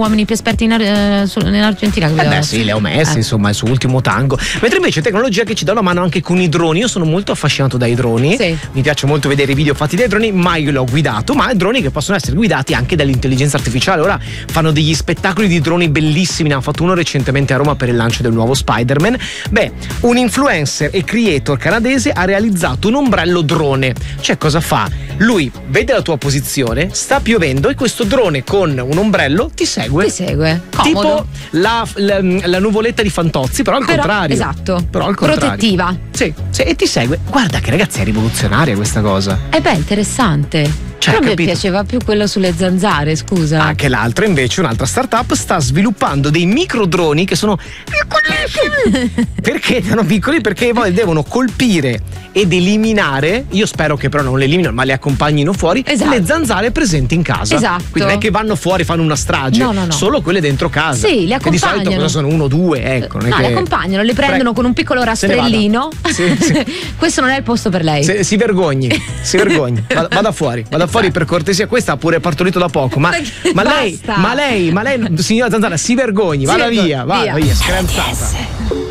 uomini più esperti in Argentina. Beh sì, le ho messe, insomma, il suo ultimo tango. Mentre invece tecnologia che ci dà una mano anche con i droni. Io sono molto affascinato dai droni. Sì. Mi piace molto vedere i video fatti dai droni, mai l'ho guidato, ma droni che possono essere guidati anche dall'intelligenza artificiale. Ora fanno degli spettacoli di droni bellissimi, ne hanno fatto uno recentemente a Roma per il lancio del nuovo Spider-Man. Beh, un influencer e creator canadese ha realizzato un ombrello drone. Cioè, cosa fa? Lui vede la tua posizione, sta piovendo e questo drone con un ombrello ti segue. Ti segue. Comodo. Tipo la nuvoletta di Fantozzi, però al contrario. Esatto. Però al contrario. Protettiva. Sì, e ti segue. Guarda che ragazzi, è rivoluzionaria questa cosa. Interessante. Cioè, però a me capito? piaceva più quello sulle zanzare, scusa. Anche l'altra invece, un'altra startup, sta sviluppando dei microdroni che sono piccolissimi. Perché sono piccoli? Perché poi devono colpire ed eliminare, io spero che però non le eliminino ma le accompagnino fuori, esatto, le zanzare presenti in casa. Esatto. Quindi non è che vanno fuori, fanno una strage. No. Solo quelle dentro casa. Sì, le accompagnano. Che di solito cosa sono? 1 o 2, ecco. Non è le che... accompagnano, le prendono con un piccolo rastrellino. Sì. Questo non è il posto per lei. Si vergogni. Vada fuori per cortesia. Questa ha pure partorito da poco. Ma lei, signora Zanzara, si vergogni, vada via, screanzata.